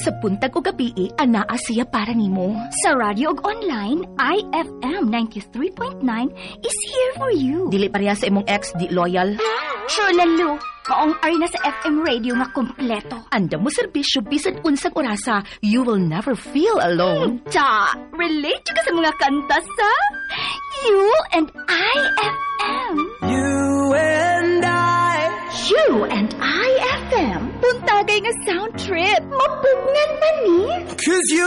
sa buntag o gabi, anaa siya para nimo. Sa radio ug online, IFM 93.9 is here for you. Dili pareha sa imong ex, di loyal. Sure, lalo. Maong ari na sa FM radio nga kompleto. Anda mo serbisyo bisan unsang orasa, you will never feel alone. Ta, relate ka sa mga kanta sa You and IFM. You and I. You and IFM. Buntagay nga sound trip. Mapugnan man ni. 'Cause you